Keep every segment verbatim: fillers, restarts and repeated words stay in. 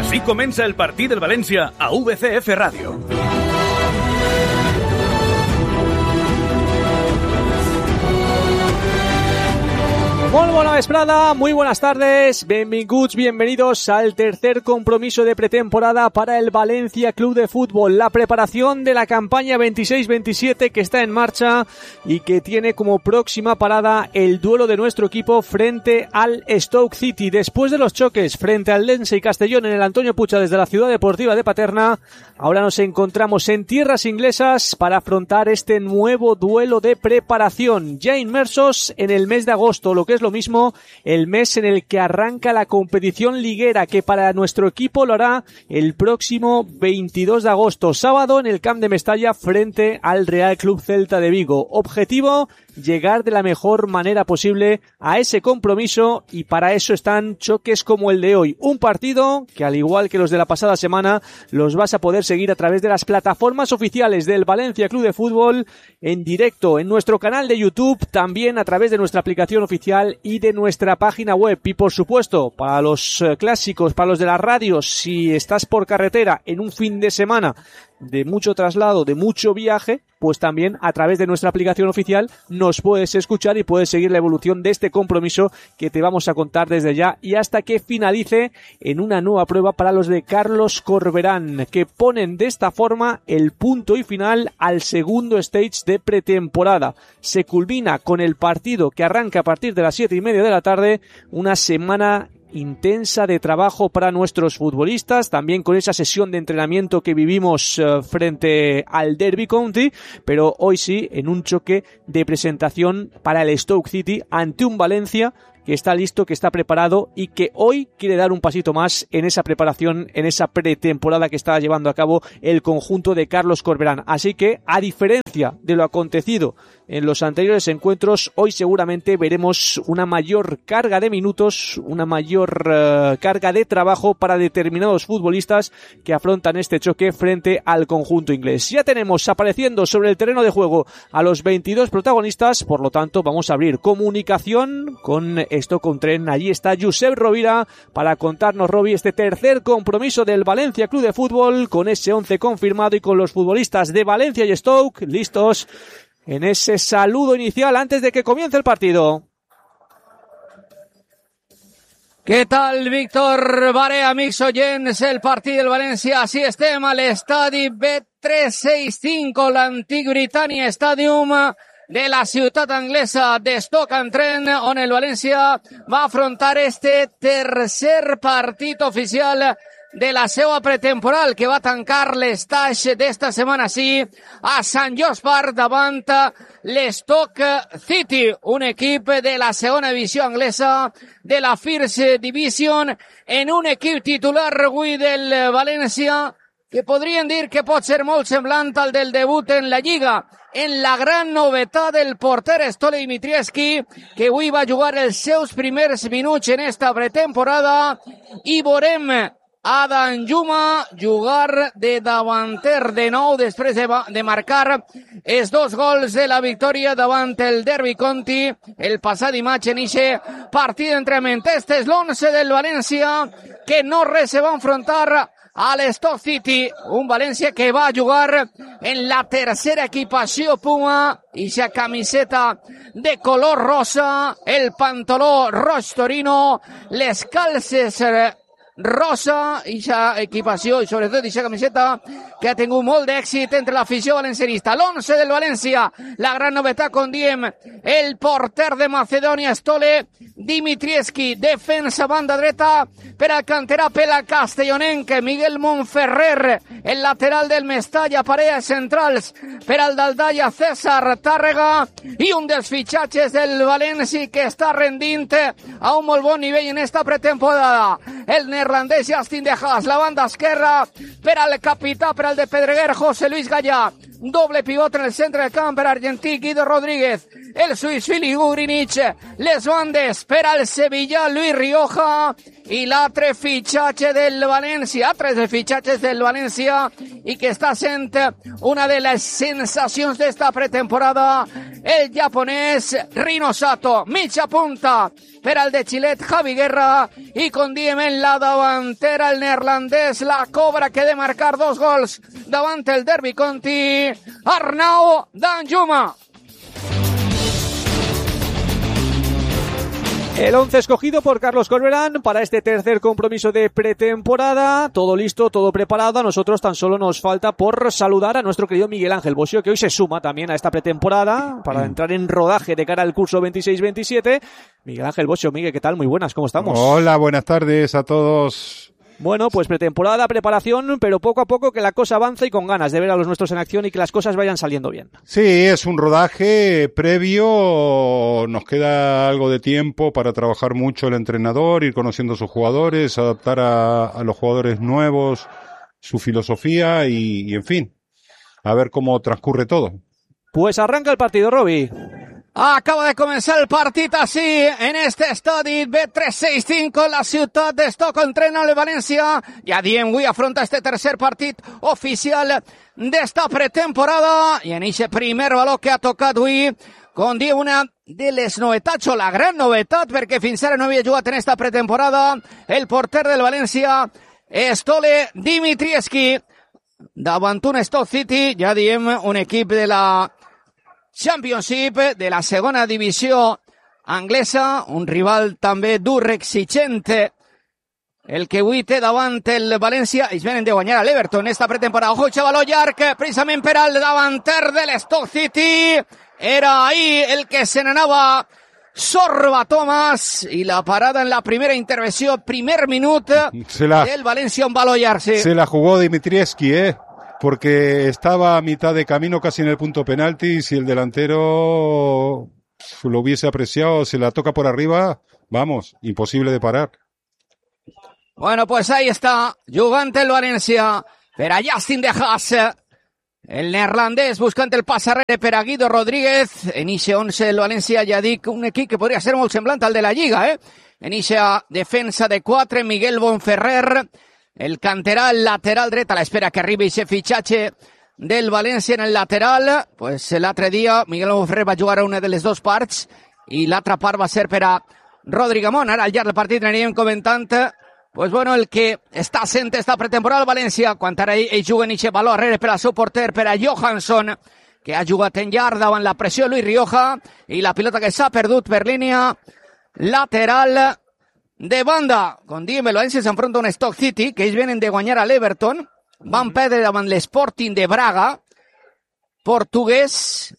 Així comença el partit del València a V C F Ràdio. Muy buena vesprada, muy buenas tardes, benvinguts, bienvenidos al tercer compromiso de pretemporada para el Valencia Club de Fútbol, la preparación de la campaña veintiséis veintisiete que está en marcha y que tiene como próxima parada el duelo de nuestro equipo frente al Stoke City. Después de los choques frente al Lense y Castellón en el Antonio Pucha desde la Ciudad Deportiva de Paterna, ahora nos encontramos en tierras inglesas para afrontar este nuevo duelo de preparación, ya inmersos en el mes de agosto, lo que es lo mismo el mes en el que arranca la competición liguera, que para nuestro equipo lo hará el próximo veintidós de agosto, sábado en el Camp de Mestalla frente al Real Club Celta de Vigo. Objetivo: llegar de la mejor manera posible a ese compromiso, y para eso están choques como el de hoy. Un partido que, al igual que los de la pasada semana, los vas a poder seguir a través de las plataformas oficiales del Valencia Club de Fútbol, en directo en nuestro canal de YouTube, también a través de nuestra aplicación oficial y de nuestra página web. Y por supuesto, para los clásicos, para los de la radio, si estás por carretera en un fin de semana de mucho traslado, de mucho viaje, pues también a través de nuestra aplicación oficial nos puedes escuchar y puedes seguir la evolución de este compromiso que te vamos a contar desde ya y hasta que finalice en una nueva prueba para los de Carlos Corberán, que ponen de esta forma el punto y final al segundo stage de pretemporada. Se culmina con el partido que arranca a partir de las siete y media de la tarde, una semana intensa de trabajo para nuestros futbolistas, también con esa sesión de entrenamiento que vivimos uh, frente al Derby County, pero hoy sí en un choque de presentación para el Stoke City ante un Valencia que está listo, que está preparado y que hoy quiere dar un pasito más en esa preparación, en esa pretemporada que está llevando a cabo el conjunto de Carlos Corberán. Así que, a diferencia de lo acontecido en los anteriores encuentros, hoy seguramente veremos una mayor carga de minutos, una mayor uh, carga de trabajo para determinados futbolistas que afrontan este choque frente al conjunto inglés. Ya tenemos apareciendo sobre el terreno de juego a los veintidós protagonistas, por lo tanto vamos a abrir comunicación con Stoke-on-Trent. Allí está Josep Rovira para contarnos, Robi, este tercer compromiso del Valencia Club de Fútbol, con ese once confirmado y con los futbolistas de Valencia y Stoke listos en ese saludo inicial antes de que comience el partido. Què tal, Víctor Baré, amics oients? El partit del València, així estem a l'estadi Bet tres seixanta cinc, l'antic Britannia Stadium de la ciutat anglesa de Stoke-on-Trent, on el València va afrontar este tercer partit oficial de la seva pretemporal, que va tancar l'estage d'esta setmana sí a Sant Just Park davant l'Stoke City, un equip de la segona divisió anglesa de la First Division, en un equip titular avui del València que podríem dir que pot ser molt semblant al del debut en la Lliga, en la gran novetat del porter Stole Dimitrievski, que avui va jugar els seus primers minuts en esta pretemporada, i veurem a Danjuma jugar de davanter de nou després de, de marcar els dos gols de la victòria davant el Derby County el passat dimarts en ixe partit d'entrenament. Este és l'onze del València, que no res se va enfrontar a l'Stoke City, un València que va jugar en la tercera equipació Puma, i sa camiseta de color rosa, el pantaló roig Torino, les calces rosa, i sa equipació i sobretot i sa camiseta que ha tingut molt d'èxit entre l'afició valencianista. L'onze del València, la gran novetat, com diem, el porter de Macedònia Stole Dimitrievski, defensa banda dreta per al canterà pela castellonenc Miguel Montferrer, el lateral del Mestalla, parelles centrals per al Daldalla César Tàrrega, i un dels fitxatges del València que està rendint a un molt bon nivell en esta pretemporada, el neerlandès Justin De Haas, la banda esquerra per al capità, per al de Pedreguer, José Luis Gallà, doble pivot en el centre del camp per argentí Guido Rodríguez, el suís Fili Gurinic, les bandes per al Sevilla Luis Rioja, i l'altre fitxatge del València, tres fitxatges del València, i que està sent una de les sensacions d'esta pretemporada, el japonès Rino Sato. Mitja punta per al de Xilet Javi Guerra i condiem en la davantera el neerlandès, la cobra que de marcar dos gols davant el Derby County, Arnau Danjuma. El once escogido por Carlos Corberán para este tercer compromiso de pretemporada. Todo listo, todo preparado. A nosotros tan solo nos falta por saludar a nuestro querido Miguel Ángel Bosio, que hoy se suma también a esta pretemporada para entrar en rodaje de cara al curso veintiséis veintisiete. Miguel Ángel Bosio, Miguel, ¿qué tal? Muy buenas, ¿cómo estamos? Hola, buenas tardes a todos. Bueno, pues pretemporada, preparación, pero poco a poco que la cosa avanza y con ganas de ver a los nuestros en acción y que las cosas vayan saliendo bien. Sí, es un rodaje previo, nos queda algo de tiempo para trabajar mucho el entrenador, ir conociendo a sus jugadores, adaptar a, a los jugadores nuevos su filosofía y, y, en fin, a ver cómo transcurre todo. Pues arranca el partido, Robi. Acaba de començar el partit així en este estadi B tres seis cinco, la ciutat d'Estoc entrena el València. Ja diem, avui afronta este tercer partit oficial d'esta pretemporada i en aquest primer baló que ha tocat avui, com diu, una de les novetats o la gran novetat, perquè fins ara no havia jugat en esta pretemporada el porter del València, Stole Dimitrievski, davant un Stoke City, ja diem, un equip de la Championship, de la segona divisió anglesa, un rival també dur, exigent, el que avui té davant el València. Ells venen de guanyar a l'Everton esta pretemporada. Ojo, xavaló llarg, precisament per al davanter de l'Stoke City. Era ahí el que se n'anava Sorba Thomas, i la parada en la primera intervenció, primer minut la, del València, un baló llarg. Sí. Se la jugó Dimitrievski, eh. porque estaba a mitad de camino casi en el punto penalti y si el delantero lo hubiese apreciado, se la toca por arriba, vamos, imposible de parar. Bueno, pues ahí está, jugant el València per a Justin De Haas, el neerlandès buscant el pas arrere per a Guido Rodríguez. En ixe once el València, ja dic, un equip que podria ser molt semblant al de la Lliga, eh? En ixa defensa de quatre, Miguel Bonferrer, el canterà, el lateral dret, a l'espera que arribi aquest fitxatge del València en el lateral. Pues l'altre dia Miguel Bonferrer va jugar a una de les dues parts i l'altra part va ser per a Rodri Gamón. Ara al llarg del partit anirem comentant, pues bueno, el que està sent esta pretemporada al València, quan ara ell juga en aquest baló arrere per al seu porter, per a Johansson, que ha jugat en llarg davant la pressió Luis Rioja, i la pilota que s'ha perdut per línia lateral de banda. Com diem, el València s'enfronta a un Stoke City, que ells venen de guanyar a l'Everton, van perdre davant l'Sporting de Braga, portuguès,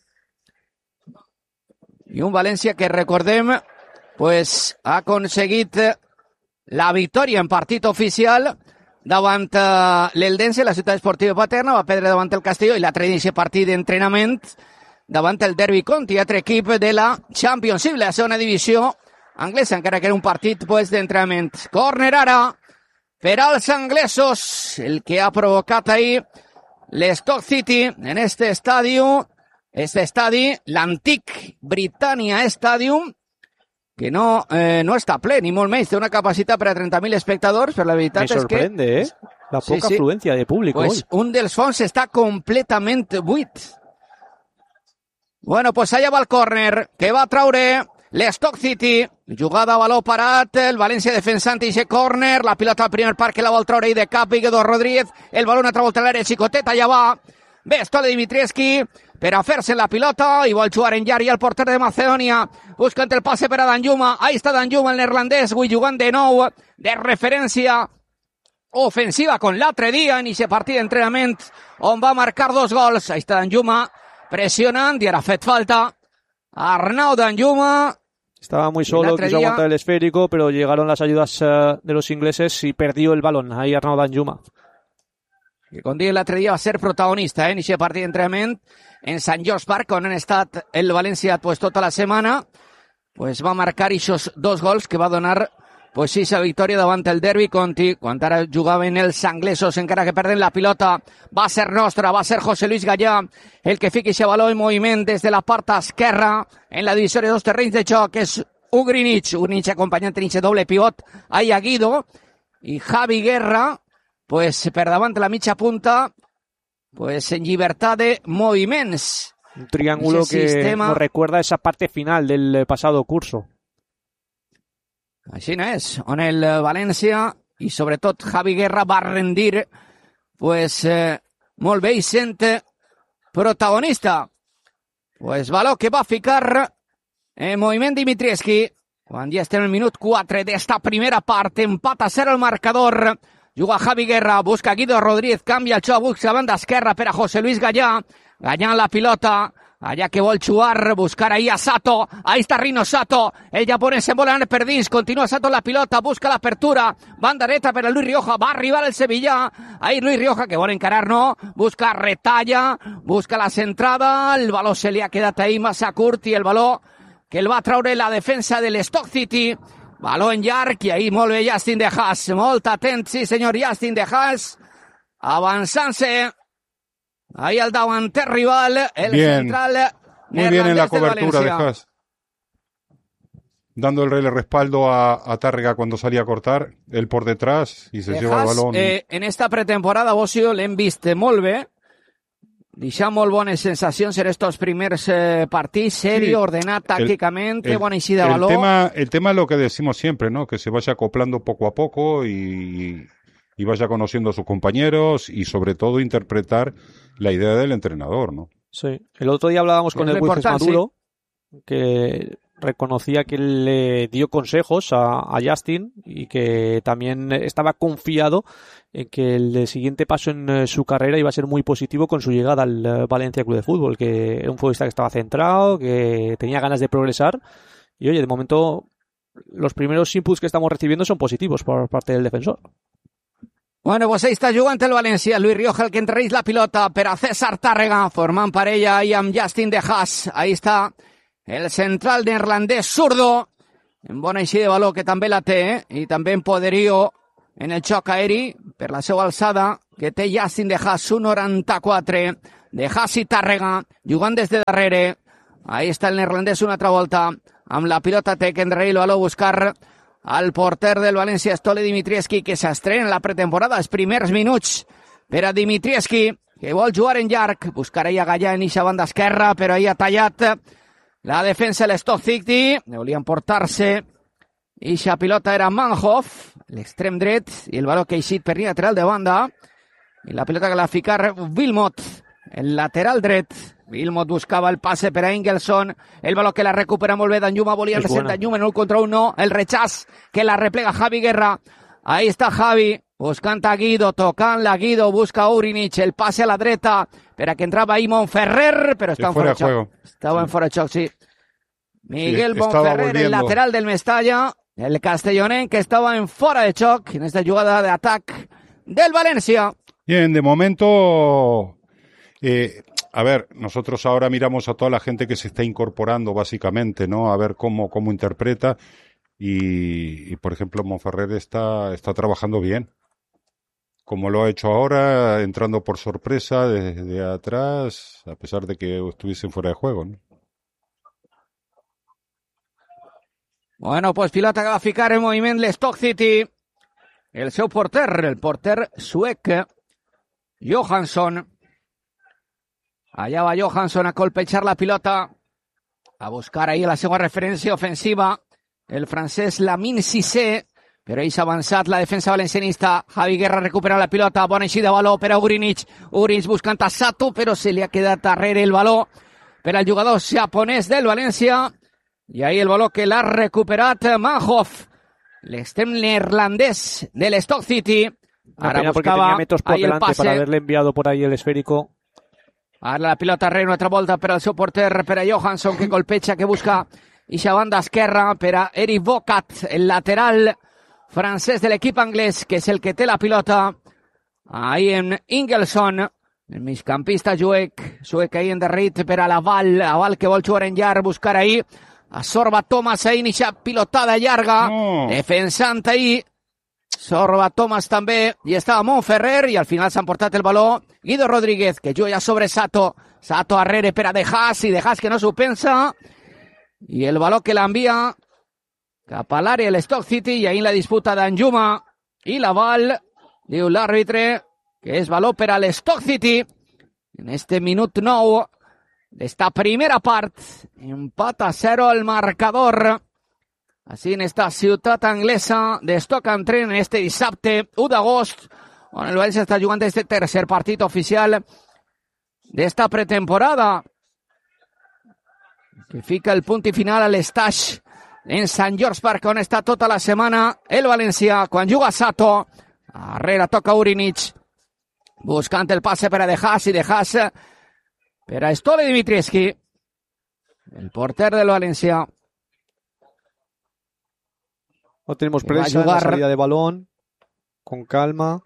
i un València que, recordem, pues, ha aconseguit la victòria en partit oficial davant l'Eldense, la ciutat esportiva paterna, va perdre davant el Castelló, i l'altre dia aquest partit d'entrenament davant el Derby County, altre equip de la Championship, la segona divisió anglesa, encara que era un partit pues, d'entrenament. Córner ara per als anglesos, el que ha provocat ahir l'Stoke City en este estadi, este estadi, l'antic Britannia Stadium, que no, eh, no està ple, ni molt menys, té una capacitat per a trenta mil espectadors, però la veritat és que... Me sorprende, eh? La poca sí, sí. afluència de públic pues hoy. Un dels fons està completament buit. Bueno, pues allà va el córner, que va traure l'Stoke City, jugada a baló parat, el València defensant i aquest córner, la pilota al primer parc que la vol traure ahí de cap, Guido Rodríguez, el baló una altra volta a l'àrea xicotet, allà va, bé, Stole Dimitrievski, per a fer-se la pilota, i vol jugar en llarg, i el porter de Macedònia, buscant el passe per a Danjuma, ahí està Danjuma, el neerlandès, avui jugant de nou, de referència ofensiva con l'altre dia, en aquest partit d'entrenament, on va marcar dos gols, ahí està Danjuma, pressionant, i ara ha fet falta, Arnau Danjuma. Estaba muy solo, quiso día... aguantar el esférico, pero llegaron las ayudas uh, de los ingleses y perdió el balón. Ahí Arnau Danjuma. Que com dic, l'altre dia va ser protagonista, eh, en aquest partit d'entrenament en Sant George Park, on han estat el València pues, tota la setmana. Pues va marcar aquests dos gols que va donar pues, sí, esa victòria davant el Derby County, quan ara jugaven els anglesos, encara que perden la pilota, va ser nostra, va ser José Luis Gallà, el que fiqui aquest baló en moviment des de la part esquerra, en la divisió de dos terrenys de joc, que és Ugrinic, Ugrinic acompanyant en aquest doble pivot, ahí a Guido, i Javi Guerra, pues per davant de la mitja punta, pues en llibertat de moviments. Un triángulo que sistema. Nos recuerda a esa parte final del pasado curso. Així és, on el València i sobretot Javi Guerra va rendir pues eh, molt bé i sent protagonista. Pues valor que va ficar en moviment Dimitrievski quan ja estem en el minut quatre d'esta primera part. Empat a zero el marcador. Juga Javi Guerra, busca Guido Rodríguez, canvia el xoc, busca banda esquerra per a José Luis Gallà. Gallà en la pilota, allà que vol jugar, buscar ahí a Sato. Ahí està Rino Sato, el japonès se vola per dins, continua Sato en la pilota, busca l'apertura, banda dreta per a Luis Rioja, va arribar el Sevilla. Ahí Luis Rioja, que vol encarar, no, busca retalla, busca la centrada, el baló se li ha quedat ahí massa curt i el baló que el va traure la defensa del Stoke City. Baló en llarg i ahí molt bé Justin De Haas, molt atent, sí senyor Justin De Haas, avançant-se. Ahí el davanter rival, el bien. central. Muy bien en la cobertura de Haas. Dando el respaldo a, a Tàrrega cuando salía a cortar, él por detrás y se de lleva Haas, el balón. Eh, en esta pretemporada, Bocio, l'hem vist molt bé. Deixa molt bones sensacions en estos primers eh, partits, serio, sí. ordenat tácticamente, buena eixida de balón. El tema, el tema es lo que decimos siempre, ¿no? Que se vaya acoplando poco a poco y, y vaya conociendo a sus compañeros y sobre todo interpretar la idea del entrenador, ¿no? Sí. El otro día hablábamos con el Wilfes Maduro, sí. que reconocía que le dio consejos a, a Justin y que también estaba confiado en que el siguiente paso en su carrera iba a ser muy positivo con su llegada al Valencia Club de Fútbol, que era un futbolista que estaba centrado, que tenía ganas de progresar y oye, de momento los primeros inputs que estamos recibiendo son positivos por parte del defensor. Bueno, pues ahí està jugant el València. Luis Rioja, el que entreeix la pilota per a César Tàrrega, formant parella ahí amb Justin De Haas. Ahí està el central neerlandès zurdo, en bona eixida de baló que també la té, eh? I també en poderio en el xoc aeri per la seva alçada que té Justin De Haas, un noranta-quatre. De Haas i Tàrrega jugant des de darrere. Ahí està el neerlandès una altra volta amb la pilota, té que endarrerir el baló, buscar al porter del València, Stole Dimitrievski, que s'estrena en la pretemporada, els primers minuts per a Dimitrievski, que vol jugar en llarg, buscar ahí a Gallà en eixa banda esquerra, però ahí ha tallat la defensa de l'Stoke City, volien portar-se, eixa pilota era Manhoff, l'extrem dret, i el baló que ha eixit per lateral de banda, i la pilota que la ficar Wilmot, el lateral dret. Wilmot buscava el passe per a Ingelson, el baló que la recupera molt bé Danjuma, volia el Danjuma en un contra un no, el rechaç que la replega Javi Guerra. Ahí està Javi, buscant a Guido, tocant la Guido, busca Urinich, el passe a la dreta per a que entrava ahí Monferrer, però està en fora de xoc. Estava en fora de xoc, sí. Miguel sí, Monferrer, el lateral del Mestalla, el castellonenc que estava en fora de xoc en esta jugada de atac del València. Bien, de momento... Eh... A ver, nosotros ahora miramos a toda la gente que se está incorporando básicamente, ¿no? A ver cómo, cómo interpreta y, y, por ejemplo, Monferrer está, está trabajando bien. Como lo ha hecho ahora, entrando por sorpresa desde atrás, a pesar de que estuviesen fuera de juego, ¿no? Bueno, pues pilota que va a ficar en moviment l'Stoke City. El seu porter, el porter suec, Johansson. Allá va Johansson a colpechar la pilota, a buscar ahí la segunda referència ofensiva, el francès Lamine Cissé, però ahí s'ha avançat la defensa valencianista. Javi Guerra recupera la pilota, bona eixida de baló per a Urinich, Urinich buscant a Sato, però se li ha quedat darrere el baló per al jugador japonès del València, i ahí el baló que l'ha recuperat Manhoff, l'extrem neerlandès de l'Stoke City. Ara buscava ahí el passe para haberle enviado por ahí el esférico. Ara la pilota re una altra volta per al seu porter, per a Johansson, que colpeja, que busca eixa banda esquerra per a Eric Bocat, el lateral francès de l'equip anglès, que és el que té la pilota. Ahí en Ingelson, el migcampista suec, suec ahí endarrit per a l'Aval, Aval que vol jugar en llarg, buscar ahí a Sorba Thomas, ahí en eixa pilotada llarga, no. Defensant ahí, Sorba Thomas també, i estava Monferrer, i al final s'han portat el baló Guido Rodríguez, que juga sobre Sato, Sato arrere per a De Haas, i De Haas que no s'ho pensa, i el baló que l'envia cap a l'àrea de l'Stoke City, i ahí la disputa d'Anjuma i l'Aval, diu l'àrbitre, que és baló per a l'Stoke City, en este minut nou d'esta primera part. Empat a zero el marcador. Així en esta ciutat anglesa de Stoke-on-Trent este dissabte u d'agost, on el València està jugant este tercer partit oficial d'esta pretemporada, que fica el punt i final a l'estaix en Sant George Park, on està tota la setmana el València. Quan juga Sato, darrere toca Urinic, buscant el passe per a De Haas, i De Haas per a Stole Dimitrievski, el porter del València. No tenemos presa en la salida de balón, con calma.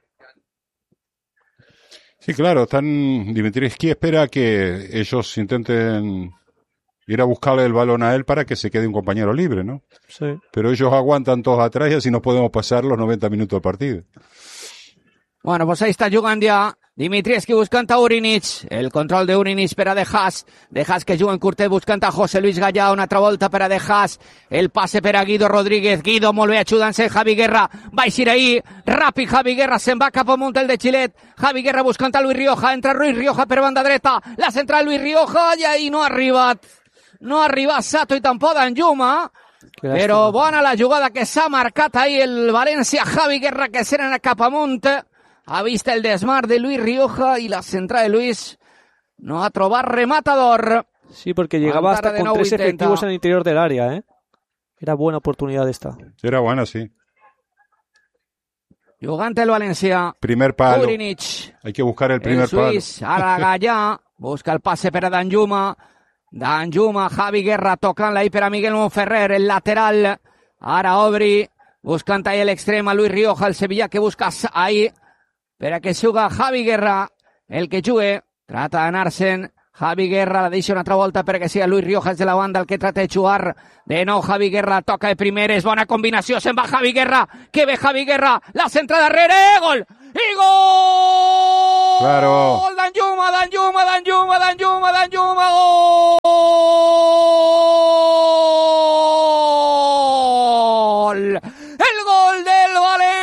Sí, claro, están. Dimitrievski espera que ellos intenten ir a buscarle el balón a él para que se quede un compañero libre, ¿no? Sí. Pero ellos aguantan todos atrás y así no podemos pasar los noventa minutos del partido. Bueno, pues ahí está jugando ya Dimitrievski buscant a Urinic. El control de Urinic per a De Haas. De Haas que juga en curtet buscant a José Luis Gallà. Una altra volta per a De Haas. El passe per a Guido Rodríguez. Guido molt bé ajudant-se Javi Guerra. Va eixir ahí. Ràpid Javi Guerra. Se'n va cap amunt el de Xilet. Javi Guerra buscant a Luis Rioja. Entra Luis Rioja per banda dreta. La central Luis Rioja. I ahí no ha arribat. No ha arribat Sato i tampoc Danjuma. Però bona la jugada que s'ha marcat ahí el València. Javi Guerra que se n'ha cap amunt. Ha vist el desmar de Luis Rioja y la central de Luis no ha trobat rematador. Sí, porque llegaba hasta con tres efectivos en el interior del área, ¿eh? Era buena oportunidad esta. Era buena, sí. Jugant el València. Primer palo. Urinic. Hay que buscar el primer el suís, palo. Ara Gallà. Busca el passe per a Danjuma. Danjuma, Javi Guerra tocant-la ahí per a Miguel Monferrer, el lateral. Ara Obri. Buscant ahí l'extrem a Luis Rioja, el sevillà que busca ahí. Per a que juga Javi Guerra, el que jugue, trata d'anar-se'n. Javi Guerra la deixa una altra volta perquè sigui Luis Riojas de la banda el que trata de jugar. De nou Javi Guerra, toca de primeres, bona combinació, se'n va Javi Guerra, que ve Javi Guerra, la centra darrere, gol! I gol! Claro. Gol Danjuma, Danjuma, Danjuma, Danjuma, Danjuma, gol! El gol del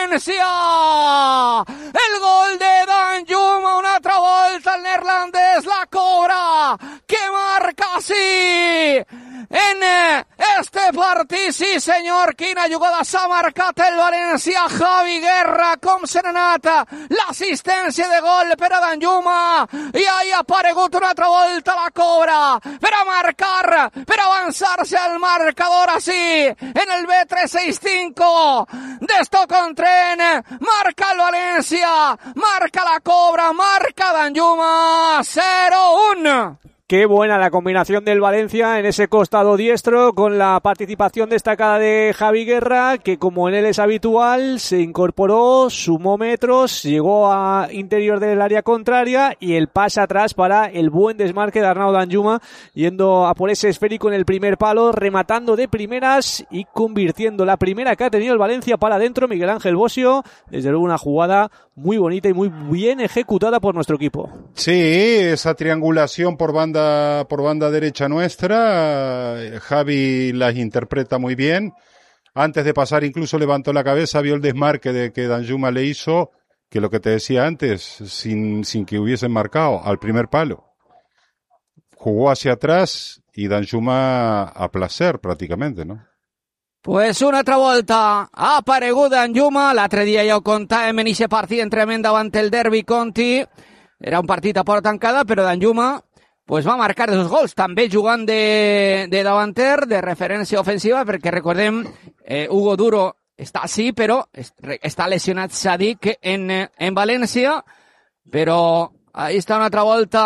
València! El gol de Danjuma, una altra volta el neerlandès la cobra, que marca sí en este partit, sí senyor, quina jugada s'ha marcat el València, Javi Guerra, com se n'ha anat l'assistència de gol per a Danjuma, i ahí ha aparegut una altra volta la cobra, per a marcar, per a avançar-se al marcador així, en el B tres seixanta-cinc de Stoke-on-Trent, marca el València, marca la cobra, marca Danjuma, cero uno. Qué buena la combinación del Valencia en ese costado diestro, con la participación destacada de Javi Guerra, que como en él es habitual, se incorporó, sumó metros, llegó a interior del área contraria y el pase atrás para el buen desmarque de Arnau Danjuma, yendo a por ese esférico en el primer palo, rematando de primeras y convirtiendo la primera que ha tenido el Valencia para adentro. Miguel Ángel Bosio, desde luego una jugada muy bonita y muy bien ejecutada por nuestro equipo. Sí, esa triangulación por banda por banda derecha nuestra, Javi las interpreta muy bien. Antes de pasar incluso levantó la cabeza, vio el desmarque de que Danjuma le hizo, que lo que te decía antes, sin, sin que hubiesen marcado, al primer palo. Jugó hacia atrás y Danjuma a placer prácticamente, ¿no? Pues una altra volta ha aparegut Danjuma, l'altre dia ja ho contàvem en aquest partit tremend davant el Derby County, era un partit a porta tancada, però Danjuma pues va marcar dos gols, també jugant de, de davanter, de referència ofensiva, perquè recordem, eh, Hugo Duro està sí, però està lesionat, s'ha dit, que en, en València, però ahí està una altra volta,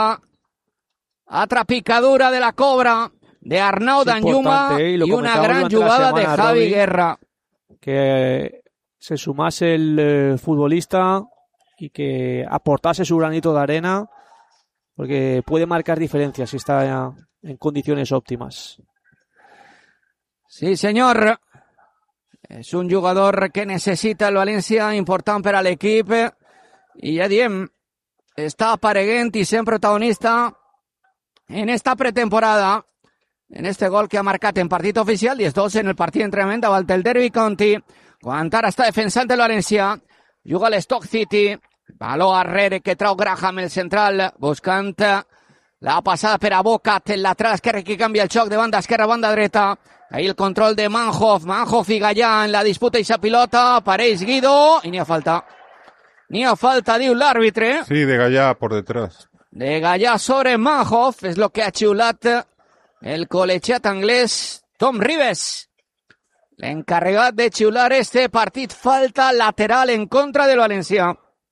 altra picadura de la cobra de Arnau Danjuma y, y una gran jugada de Javi Robin, Guerra. Que se sumase el eh, futbolista y que aportase su granito de arena, porque puede marcar diferencias si está en condiciones óptimas. Sí, señor. És un jugador que necessita el València, important per a l'equip, i ja diem, està apareguent i sent protagonista en esta pretemporada, en este gol que ha marcat en partit oficial, diez dos en el partit d'entrenament davant el Derby County, quan ara està defensant el València, juga l'Stoke City, baló arrere que trau Graham, el central, buscant La passada per a Bocat, el lateral esquerre que canvia el xoc de banda esquerra, banda dreta. Ahí el control de Manhoff, Manhoff i Gallà en la disputa i sa pilota, apareix Guido, i n'hi ha falta. N'hi ha falta, diu l'àrbitre. Sí, de Gallà por detrás. De Gallà sobre Manhoff, és el que ha xiulat el col·legiat anglès Tom Ribes. L'encarregat de xiular este partit, falta lateral en contra del València.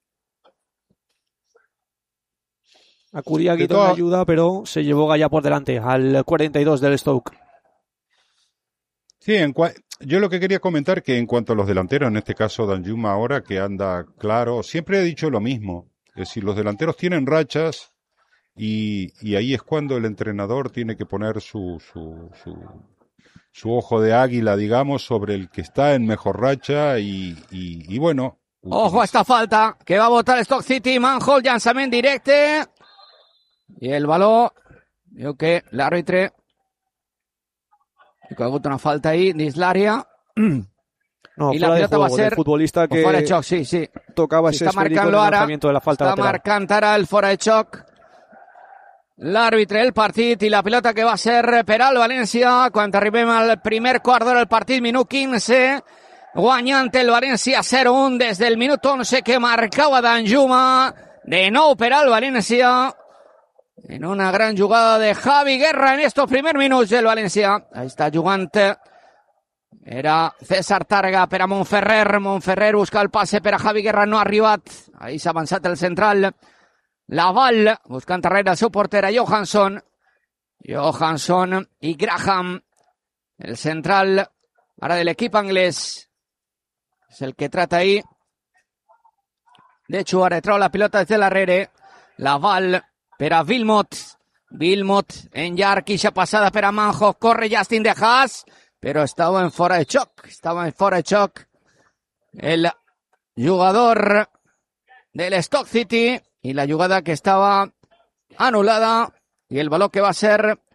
Acudía Guido en ayuda, pero se llevó Gallà por delante, al cuarenta y dos del Stoke. Sí, en cua- yo lo que quería comentar que en cuanto a los delanteros, en este caso Danjuma ahora, que anda claro, siempre he dicho lo mismo. Es decir, los delanteros tienen rachas y, y ahí es cuando el entrenador tiene que poner su, su, su, su ojo de águila, digamos, sobre el que está en mejor racha y, y, y bueno. Ojo a esta falta, que va a votar Stoke City, Manhoff, llançament directe. I el baló, diu que l'àrbitre ha hagut una falta ahí dins l'àrea. No, I fuera la de pilota juego, va a ser del futbolista que fora de xoc, sí, sí. tocaba Sí, ese està esférico en marcant-lo el ara, lanzamiento de la falta està lateral. marcant ara el fora de xoc. L'àrbitre del partit i la pilota que va ser per al València quan arribem al primer quart d'hora del partit, minut quinze, guanyant el València zero un des del minut onze que marcava Danjuma, de nou per al València, en una gran jugada de Javi Guerra en estos primeros minuts del València. Ahí està jugant, era César Targa per a Montferrer, Montferrer busca el passe per a Javi Guerra, no ha arribat, ahí s'ha avançat el central, Laval, buscant darrere el seu porter a Johansson, Johansson i Graham, el central ara de l'equip anglès, és el que trata ahí de jugar, trau la pilota des de l'arrere, Laval per a Wilmot, Wilmot en llarg, ixa passada per a Manhoff, corre Justin De Haas, però estava en fora de xoc, estava en fora de xoc el jugador del Stoke City, y la jugada que estaba anulada y el balón que va a ser